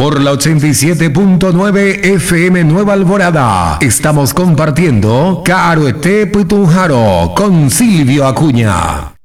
por la 87.9 FM Nueva Alborada. Estamos compartiendo Caroete Putunjaro con Silvio Acuña.